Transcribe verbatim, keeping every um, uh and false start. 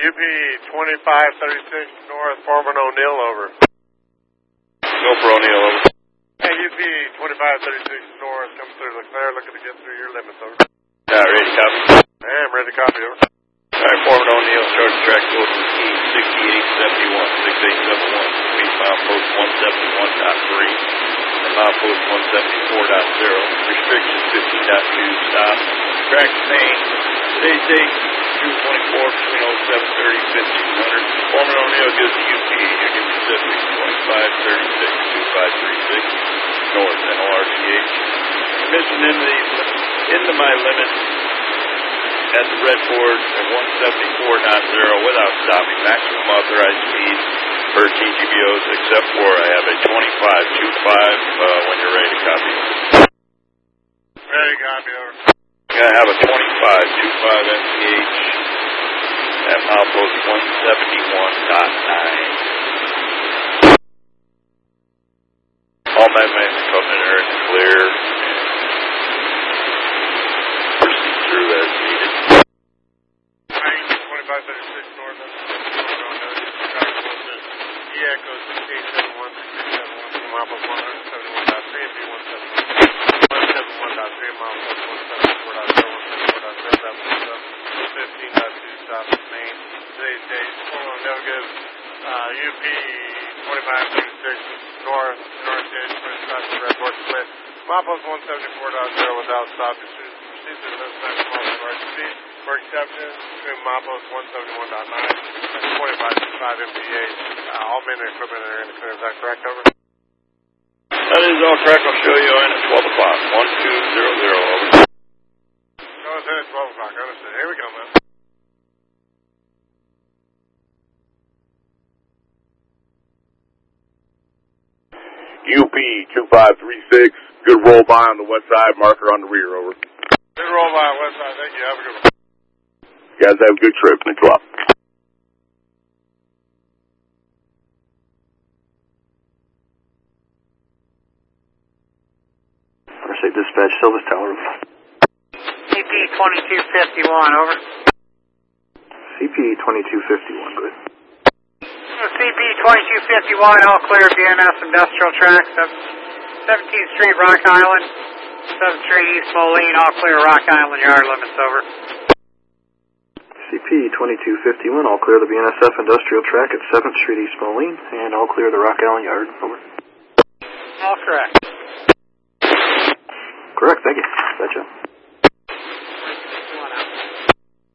U P twenty-five thirty-six North, Foreman O'Neill, over. Go for O'Neill, over. Hey, U P twenty-five thirty-six North, coming through Leclerc, looking to get through your limits, over. Yeah, ready to copy. Hey, I'm ready to copy, over. All right, Foreman O'Neill, charge track code E sixty-eight seventy-one, sixty-eight seventy-one, between milepost one seventy-one point three and milepost one seventy-four point zero. Restrictions fifteen point two, stop. Track main, today's date, June twenty-fourth, between oh seven thirty and fifteen hundred. Foreman O'Neill gives the U P, Union Pacific, twenty-five thirty-six, twenty-five thirty-six, North, N O R C H. Emission into, the, into my limits at the red board at one seventy-four point zero without stopping. Maximum authorized speed per T G B Os except for I have a twenty-five twenty-five uh, when you're ready to copy. Ready to copy, over. I have a twenty-five twenty-five M P H at milepost one seventy-one point nine. All my men come in are in the clear and proceed through as needed. twenty-five thirty-six North, E echo sixty-eight seventy-one, sixty-eight seventy-one, from milepost one seventy-one point three and B one seventy-one one seventy-one point three milepost one seventy-four point zero, one seventy-four point zero, that was fifteen point two, stop main. Today's date, Foreman O'Neill gives uh, U P twenty-five thirty-six North, North Edge, twenty-five to red board split. Milepost one seventy-four point zero without stop. Proceed to the left side of the speed. For acceptance, between milepost one seventy-one point nine and twenty-five twenty-five M P H. Uh, all men and equipment are in the clear. Is that correct, over? That is all correct. I'll show you in at twelve o'clock. one two zero zero, over. No, it's in at twelve o'clock. Understood. Here we go, man. U P two five three six, good roll by on the west side, marker on the rear, over. Good roll by on west side. Thank you. Have a good one. You guys have a good trip. Thanks a lot. Say dispatch, Silvis Tower. C P twenty-two fifty-one, over. C P twenty-two fifty-one, good. C P twenty-two fifty-one, all clear B N S Industrial Track, seventeenth Street, Rock Island, seventh Street, East Moline, all clear Rock Island yard limits, over. C P twenty-two fifty-one, all clear the B N S F Industrial Track at seventh Street, East Moline, and all clear the Rock Island yard, over. All correct. Correct, thank you. Gotcha.